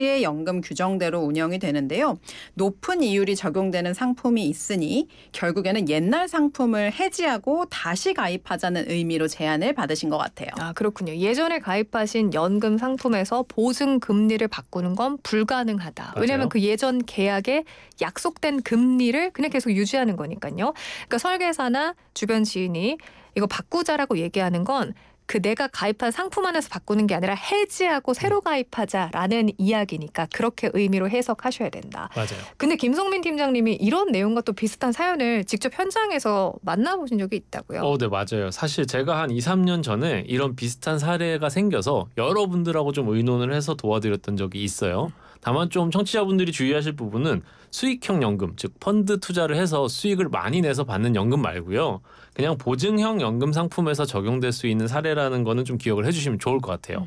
의 연금 규정대로 운영이 되는데요. 높은 이율이 적용되는 상품이 있으니 결국에는 옛날 상품을 해지하고 다시 가입하자는 의미로 제안을 받으신 것 같아요. 아, 그렇군요. 예전에 가입하신 연금 상품에서 보증 금리를 바꾸는 건 불가능하다. 맞아요. 왜냐하면 그 예전 계약에 약속된 금리를 그냥 계속 유지하는 거니까요. 그러니까 설계사나 주변 지인이 이거 바꾸자라고 얘기하는 건 그 내가 가입한 상품 안에서 바꾸는 게 아니라 해지하고 새로 가입하자라는 이야기니까 그렇게 의미로 해석하셔야 된다. 맞아요. 근데 김성민 팀장님이 이런 내용과 또 비슷한 사연을 직접 현장에서 만나보신 적이 있다고요? 네, 맞아요. 사실 제가 한 2, 3년 전에 이런 비슷한 사례가 생겨서 여러분들하고 좀 의논을 해서 도와드렸던 적이 있어요. 다만 좀 청취자분들이 주의하실 부분은 수익형 연금, 즉 펀드 투자를 해서 수익을 많이 내서 받는 연금 말고요. 그냥 보증형 연금 상품에서 적용될 수 있는 사례라는 거는 좀 기억을 해주시면 좋을 것 같아요.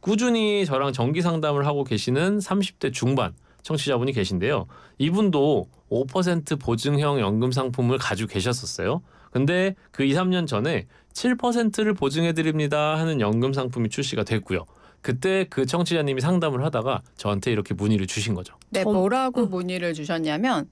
꾸준히 저랑 정기 상담을 하고 계시는 30대 중반 청취자분이 계신데요. 이분도 5% 보증형 연금 상품을 가지고 계셨었어요. 근데 그 2, 3년 전에 7%를 보증해드립니다 하는 연금 상품이 출시가 됐고요. 그때 그 청취자님이 상담을 하다가 저한테 이렇게 문의를 주신 거죠. 네, 뭐라고 문의를 주셨냐면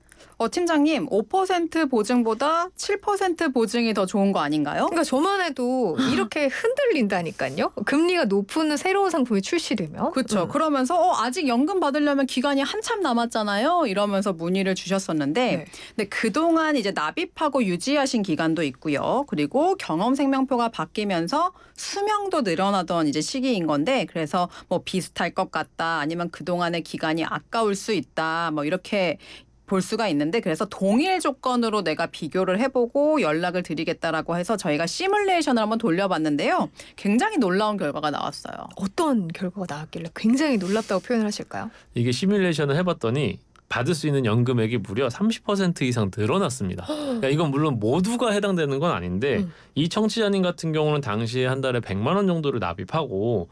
팀장님 5% 보증보다 7% 보증이 더 좋은 거 아닌가요? 그러니까 저만 해도 이렇게 흔들린다니까요. 금리가 높은 새로운 상품이 출시되면. 그렇죠. 그러면서 아직 연금 받으려면 기간이 한참 남았잖아요. 이러면서 문의를 주셨었는데 네. 근데 그동안 이제 납입하고 유지하신 기간도 있고요. 그리고 경험 생명표가 바뀌면서 수명도 늘어나던 이제 시기인 건데 그래서 뭐 비슷할 것 같다 아니면 그동안의 기간이 아까울 수 있다 뭐 이렇게 볼 수가 있는데 그래서 동일 조건으로 내가 비교를 해보고 연락을 드리겠다라고 해서 저희가 시뮬레이션을 한번 돌려봤는데요. 굉장히 놀라운 결과가 나왔어요. 어떤 결과가 나왔길래 굉장히 놀랍다고 표현을 하실까요? 이게 시뮬레이션을 해봤더니 받을 수 있는 연금액이 무려 30% 이상 늘어났습니다. 그러니까 이건 물론 모두가 해당되는 건 아닌데 이 청취자님 같은 경우는 당시에 한 달에 100만 원 정도를 납입하고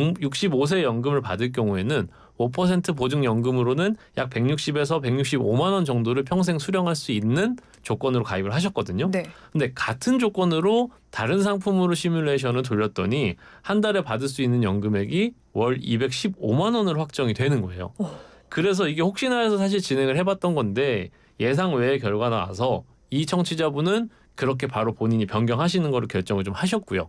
65세 연금을 받을 경우에는 5% 보증연금으로는 약 160에서 165만 원 정도를 평생 수령할 수 있는 조건으로 가입을 하셨거든요. 네. 근데 같은 조건으로 다른 상품으로 시뮬레이션을 돌렸더니 한 달에 받을 수 있는 연금액이 월 215만 원으로 확정이 되는 거예요. 그래서 이게 혹시나 해서 사실 진행을 해봤던 건데 예상 외의 결과가 나와서 이 청취자분은 그렇게 바로 본인이 변경하시는 거를 결정을 좀 하셨고요.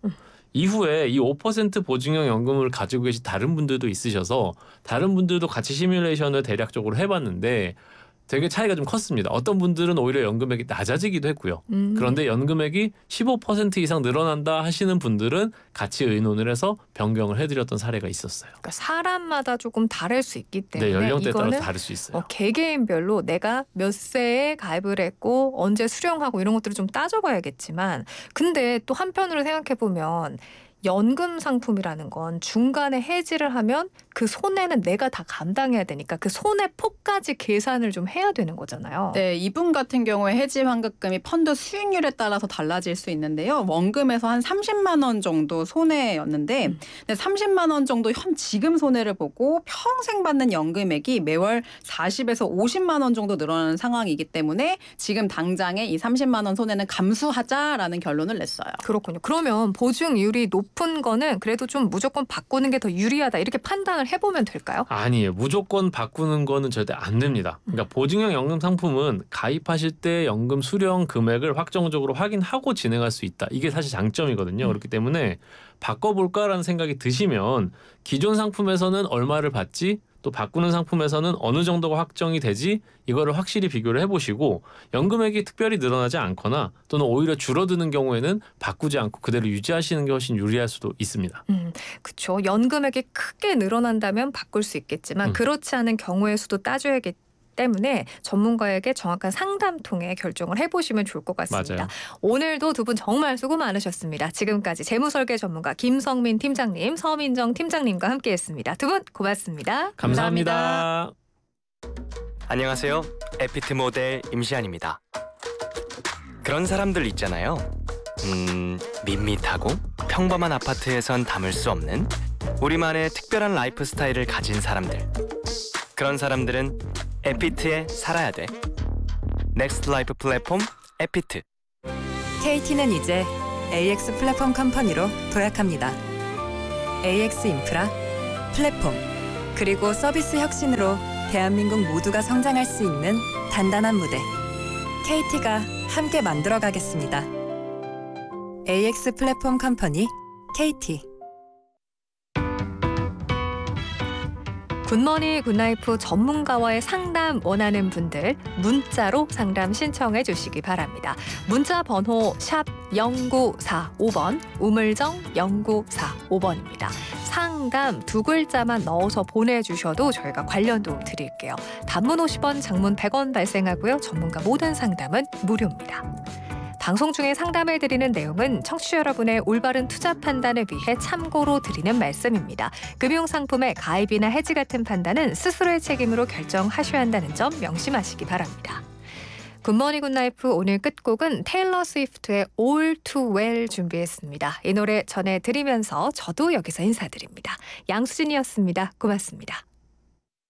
이후에 이 5% 보증형 연금을 가지고 계신 다른 분들도 있으셔서 다른 분들도 같이 시뮬레이션을 대략적으로 해봤는데 되게 차이가 좀 컸습니다. 어떤 분들은 오히려 연금액이 낮아지기도 했고요. 그런데 연금액이 15% 이상 늘어난다 하시는 분들은 같이 의논을 해서 변경을 해드렸던 사례가 있었어요. 그러니까 사람마다 조금 다를 수 있기 때문에 네, 연령대에 따라서 이거는 다를 수 있어요. 개개인별로 내가 몇 세에 가입을 했고 언제 수령하고 이런 것들을 좀 따져봐야겠지만 근데 또 한편으로 생각해보면 연금 상품이라는 건 중간에 해지를 하면 그 손해는 내가 다 감당해야 되니까 그 손해 폭까지 계산을 좀 해야 되는 거잖아요. 네, 이분 같은 경우에 해지 환급금이 펀드 수익률에 따라서 달라질 수 있는데요. 원금에서 한 30만 원 정도 손해였는데 근데 30만 원 정도 지금 손해를 보고 평생 받는 연금액이 매월 40에서 50만 원 정도 늘어나는 상황이기 때문에 지금 당장에 이 30만 원 손해는 감수하자라는 결론을 냈어요. 그렇군요. 그러면 보증이율이 높은 거는 그래도 좀 무조건 바꾸는 게 더 유리하다 이렇게 판단을 해보면 될까요? 아니에요. 무조건 바꾸는 거는 절대 안 됩니다. 그러니까 보증형 연금 상품은 가입하실 때 연금 수령 금액을 확정적으로 확인하고 진행할 수 있다. 이게 사실 장점이거든요. 그렇기 때문에 바꿔볼까라는 생각이 드시면 기존 상품에서는 얼마를 받지? 또 바꾸는 상품에서는 어느 정도가 확정이 되지? 이거를 확실히 비교를 해보시고 연금액이 특별히 늘어나지 않거나 또는 오히려 줄어드는 경우에는 바꾸지 않고 그대로 유지하시는 게 훨씬 유리할 수도 있습니다. 그렇죠. 연금액이 크게 늘어난다면 바꿀 수 있겠지만 그렇지 않은 경우의 수도 따져야겠 때문에 전문가에게 정확한 상담 통해 결정을 해보시면 좋을 것 같습니다. 맞아요. 오늘도 두 분 정말 수고 많으셨습니다. 지금까지 재무설계 전문가 김성민 팀장님, 서민정 팀장님과 함께했습니다. 두 분 고맙습니다. 감사합니다. 안녕하세요. 에피트 모델 임시안입니다. 그런 사람들 있잖아요. 밋밋하고 평범한 아파트에선 담을 수 없는 우리만의 특별한 라이프 스타일을 가진 사람들. 그런 사람들은 에피트에 살아야 돼. 넥스트 라이프 플랫폼 에피트. KT는 이제 AX 플랫폼 컴퍼니로 도약합니다. AX 인프라, 플랫폼, 그리고 서비스 혁신으로 대한민국 모두가 성장할 수 있는 단단한 무대. KT가 함께 만들어 가겠습니다. AX 플랫폼 컴퍼니 KT. 굿머니 굿라이프 전문가와의 상담 원하는 분들 문자로 상담 신청해 주시기 바랍니다. 문자 번호 샵 0945번 우물정 0945번입니다. 상담 두 글자만 넣어서 보내주셔도 저희가 관련 도움 드릴게요. 단문 50원, 장문 100원 발생하고요. 전문가 모든 상담은 무료입니다. 방송 중에 상담을 드리는 내용은 청취자 여러분의 올바른 투자 판단을 위해 참고로 드리는 말씀입니다. 금융상품의 가입이나 해지 같은 판단은 스스로의 책임으로 결정하셔야 한다는 점 명심하시기 바랍니다. 굿모닝 굿라이프 오늘 끝곡은 테일러 스위프트의 All Too Well 준비했습니다. 이 노래 전해드리면서 저도 여기서 인사드립니다. 양수진이었습니다. 고맙습니다.